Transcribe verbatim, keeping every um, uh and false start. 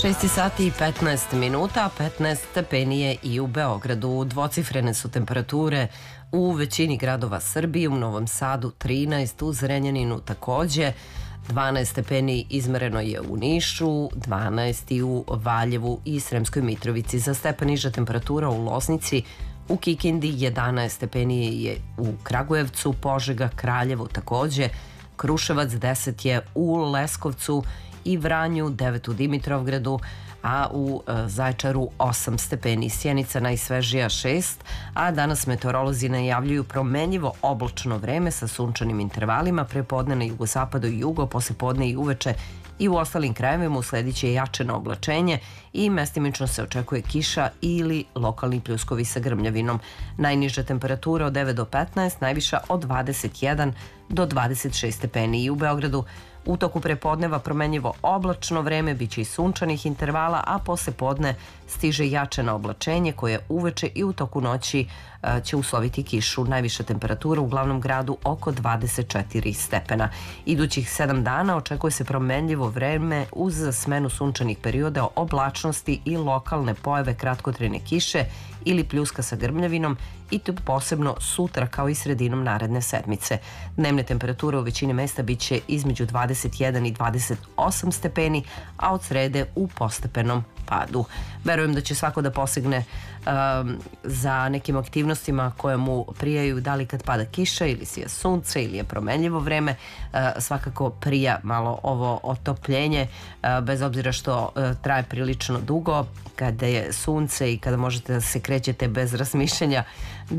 šest sati i petnaest minuta, petnaest stepeni je i u Beogradu. Dvocifrene su temperature u većini gradova Srbije, u Novom Sadu trinaest, u Zrenjaninu takođe, dvanaest stepeni izmereno je u Nišu, dvanaest i u Valjevu i Sremskoj Mitrovici. Za stepen niža temperatura u Loznici, u Kikindi jedanaest stepeni je u Kragujevcu, Požega, Kraljevu takođe, Kruševac deset je u Leskovcu i Vranju, devet u Dimitrovgradu, a u Zaječaru osam stepeni. Sjenica najsvežija šest, a danas meteorolozi najavljuju promenljivo oblačno vreme sa sunčanim intervalima, prepodne na jugozapadu i jugo, poslepodne i uveče i u ostalim krajevima uslediće jačeno oblačenje i mestimično se očekuje kiša ili lokalni pljuskovi sa grmljavinom. Najniža temperatura od devet do petnaest, najviša od dvadeset jedan do dvadeset šest stepeni. I u Beogradu u toku prepodneva promenljivo oblačno vreme, biće i sunčanih intervala, a posle podne stiže jačeno oblačenje koje uveče i u toku noći će usloviti kišu. Najviša temperatura u glavnom gradu oko dvadeset četiri stepena. Idućih sedam dana očekuje se promenljivo vreme uz smenu sunčanih perioda, oblačnosti i lokalne pojave kratkotrajne kiše ili pljuska sa grmljavinom, i to posebno sutra kao i sredinom naredne sedmice. Dnevne temperature u većini mesta biće između dvadeset jedan i dvadeset osam stepeni, a od srede u postepenom padu. Verujem da će svako da posegne um, za nekim aktivnostima koje mu prijaju, da li kad pada kiša ili sija sunce ili je promenljivo vreme. Uh, svakako prija malo ovo otopljenje, uh, bez obzira što uh, traje prilično dugo, kada je sunce i kada možete da se krećete bez razmišljanja